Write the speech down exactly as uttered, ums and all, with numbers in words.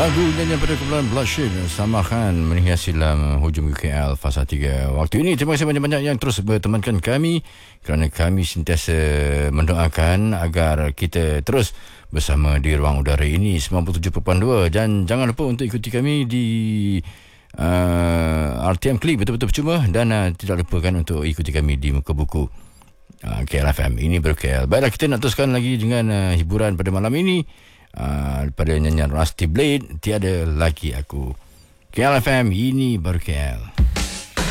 Lagu nyanyian pada kumpulan Blushing Samahan menghiasi dalam hujung U K L Fasa tiga. Waktu ini terima kasih banyak-banyak yang terus bertemankan kami, kerana kami sentiasa mendoakan agar kita terus bersama di ruang udara ini sembilan puluh tujuh perpuluhan dua. Dan jangan lupa untuk ikuti kami di uh, R T M Klik betul-betul percuma. Dan uh, tidak lupakan untuk ikuti kami di muka buku uh, K L F M. Ini ber K L. Baiklah, kita nak teruskan lagi dengan uh, hiburan pada malam ini. Uh, pada nyanyian Rusty Blade, Tiada Lagi Aku. K L F M, ini baru K L.